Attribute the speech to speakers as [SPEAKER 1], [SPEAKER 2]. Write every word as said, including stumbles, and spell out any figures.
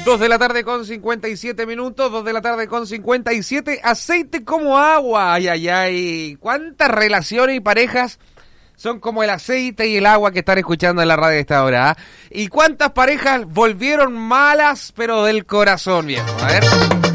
[SPEAKER 1] Dos de la tarde con cincuenta y siete minutos, dos de la tarde con cincuenta y siete, aceite como agua, ay, ay, ay, cuántas relaciones y parejas son como el aceite y el agua que están escuchando en la radio a esta hora, ¿eh? Y cuántas parejas volvieron malas, pero del corazón, viejo, a ver...